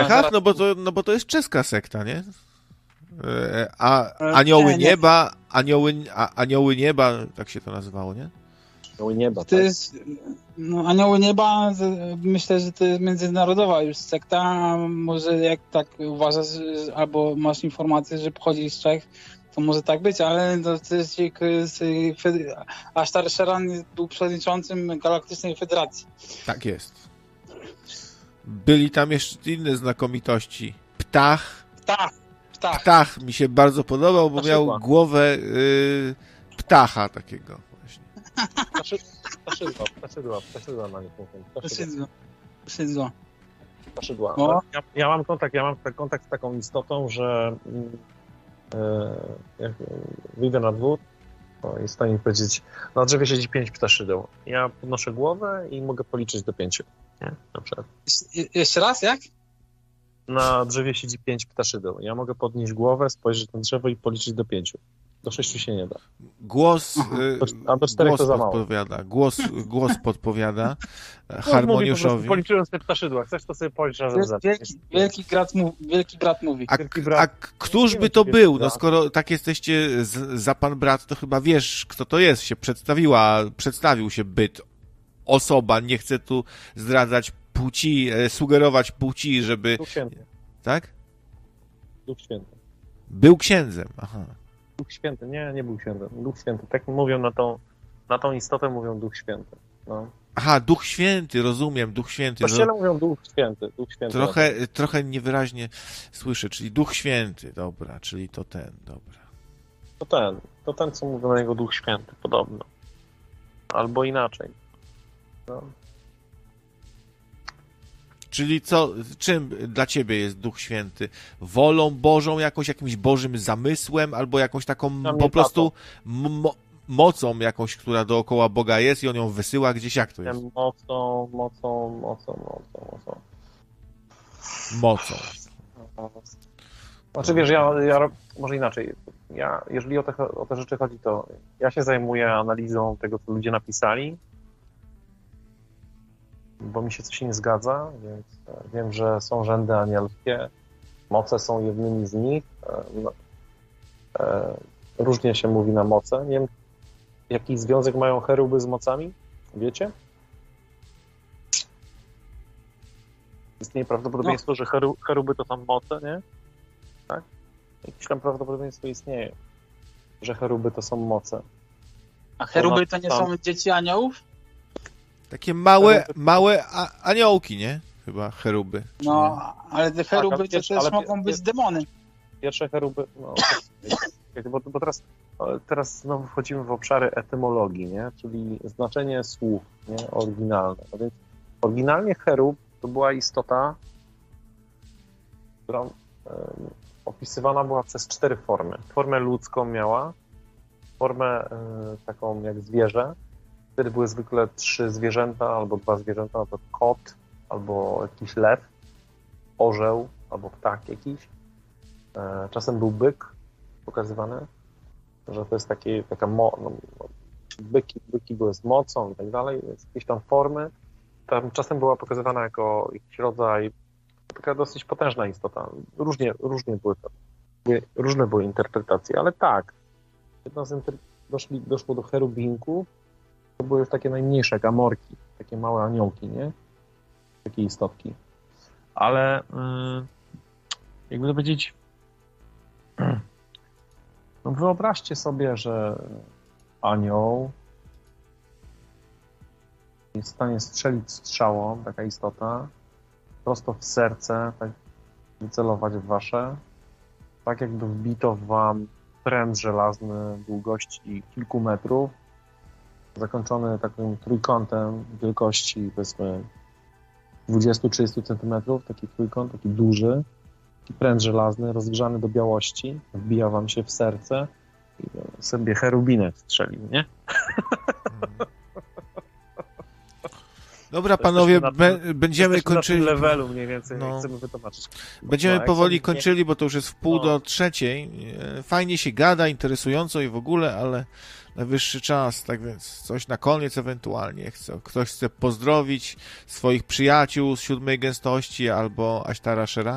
Czechach? No bo to jest czeska sekta, nie? A Anioły Nieba, Anioły Nieba, tak się to nazywało, nie? Anioły Nieba, To jest, Anioły Nieba, myślę, że to jest międzynarodowa już sekta, a może jak tak uważasz, albo masz informację, że pochodzi z Czech, to może tak być, ale to jest Ashtar Sheran był przewodniczącym Galaktycznej Federacji. Tak jest. Byli tam jeszcze inne znakomitości. Ptach Ptach mi się bardzo podobał, bo miał głowę ptacha takiego właśnie. Ptaszydła na nich mówię. Ptaszydła. Ja mam kontakt z taką istotą, że jak wyjdę na dwór, to jest w stanie mi powiedzieć, na drzewie siedzi 5 ptaszydeł. Ja podnoszę głowę i mogę policzyć do 5. Nie? Na przykład. Jeszcze raz, jak? Na drzewie siedzi 5 ptaszydeł. Ja mogę podnieść głowę, spojrzeć na drzewo i policzyć do 5. Do 6 się nie da. Głos to za mało. podpowiada. Głos podpowiada harmoniuszowi. Policzyłem sobie ptaszydła. Chcesz, to sobie policz razem ze mną. Wielki brat mówi. A któż by to był? No skoro tak jesteście za pan brat, to chyba wiesz, kto to jest. Przedstawił się byt. Osoba. Nie chcę tu zdradzać płci, sugerować płci, żeby... Duch Święty. Tak? Duch Święty. Był księdzem, aha. Duch Święty, nie był księdzem. Duch Święty, tak mówią na tą istotę mówią Duch Święty. No. Aha, Duch Święty, rozumiem, Duch Święty. W kościele mówią Duch Święty. Trochę niewyraźnie słyszę, czyli Duch Święty, dobra, czyli to ten, dobra. To ten, co mówią na niego Duch Święty, podobno. Albo inaczej. No. Czyli czym dla ciebie jest Duch Święty? Wolą Bożą, jakimś Bożym zamysłem, albo jakąś taką po prostu mocą jakąś, która dookoła Boga jest i on ją wysyła gdzieś, jak to jest? Mocą. Znaczy wiesz, ja może inaczej. Jeżeli o te rzeczy chodzi, to ja się zajmuję analizą tego, co ludzie napisali, bo mi się coś nie zgadza, więc wiem, że są rzędy anielskie, moce są jednymi z nich. Różnie się mówi na moce. Nie wiem, jaki związek mają cheruby z mocami? Wiecie? Istnieje prawdopodobieństwo, że cheruby to są moce, nie? Tak? Jakieś tam prawdopodobieństwo istnieje, że cheruby to są moce. A cheruby to nie są dzieci aniołów? Takie małe aniołki, nie? Chyba cheruby. No, ale te cheruby to też mogą być demony. Pierwsze cheruby, bo teraz znowu wchodzimy w obszary etymologii, nie? Czyli znaczenie słów, nie? Oryginalne. A więc oryginalnie cherub to była istota, która opisywana była przez 4 formy. Formę ludzką miała, formę taką jak zwierzę. Wtedy były zwykle 3 zwierzęta albo 2 zwierzęta, to kot albo jakiś lew, orzeł albo ptak jakiś. Czasem był byk pokazywany, że to jest byki były z mocą i tak dalej, więc jakieś tam formy. Tam czasem była pokazywana jako jakiś rodzaj, taka dosyć potężna istota. Różne były interpretacje, ale tak. Doszło do cherubinków. To były już takie najmniejsze gamorki, takie małe aniołki, nie? Takie istotki. Ale jakby to powiedzieć, no wyobraźcie sobie, że anioł jest w stanie strzelić strzałą, taka istota, prosto w serce, tak wycelować w wasze, tak jakby wbito w wam pręt żelazny długości kilku metrów, zakończony takim trójkątem wielkości, powiedzmy, 20-30 cm, taki trójkąt, taki duży, taki pręt żelazny, rozgrzany do białości, wbija wam się w serce i sobie cherubinę strzelił, nie? Dobra, panowie, będziemy kończyli. Na tym levelu mniej więcej chcemy wytłumaczyć. Będziemy powoli kończyli, bo to już jest 2:30. Fajnie się gada, interesująco i w ogóle, ale najwyższy czas, tak więc coś na koniec ewentualnie. Ktoś chce pozdrowić swoich przyjaciół z 7. gęstości albo Ashtara Shera.